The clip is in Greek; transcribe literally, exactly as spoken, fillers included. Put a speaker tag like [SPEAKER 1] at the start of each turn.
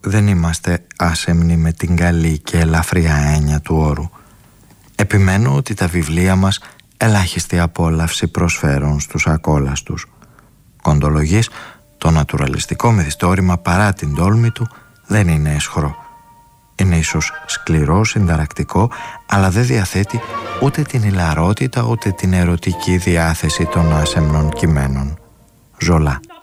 [SPEAKER 1] δεν είμαστε άσεμνοι με την καλή και ελαφριά έννοια του όρου. Επιμένω ότι τα βιβλία μας ελάχιστη απόλαυση προσφέρουν στους ακόλαστους. Κοντολογής, το νατουραλιστικό μυθιστόρημα παρά την τόλμη του δεν είναι αισχρό. Είναι ίσως σκληρό, συνταρακτικό, αλλά δεν διαθέτει ούτε την ηλαρότητα ούτε την ερωτική διάθεση των άσεμνων κειμένων. Ζολά.